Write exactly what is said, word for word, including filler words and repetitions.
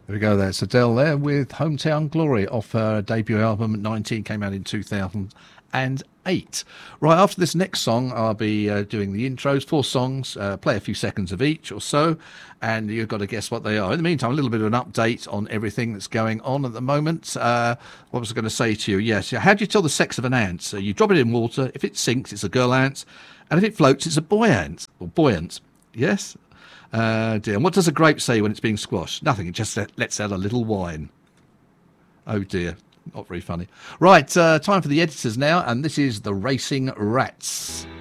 There we go there. It's Adele there with Hometown Glory off her debut album nineteen, came out in two thousand eight. Right, after this next song, I'll be uh, doing the intros, four songs, uh, play a few seconds of each or so, and you've got to guess what they are. In the meantime, a little bit of an update on everything that's going on at the moment. Uh, what was I going to say to you? Yes, how do you tell the sex of an ant? So you drop it in water. If it sinks, it's a girl ant, and if it floats, it's a boy ant, or buoyant. Yes? Uh, dear. And what does a grape say when it's being squashed? Nothing. It just lets out a little wine. Oh, dear. Not very funny. Right, uh, time for the editors now, and this is The Racing Rats.